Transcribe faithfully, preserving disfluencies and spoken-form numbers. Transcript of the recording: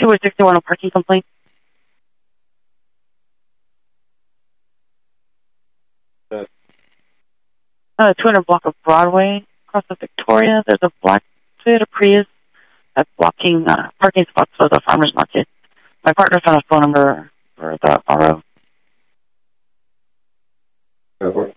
two oh six one, a parking complaint. Uh, Uh, two hundred block of Broadway, across of Victoria. There's a black Toyota Prius that's blocking uh, parking spots for the farmer's market. My partner found a phone number for the R O. uh,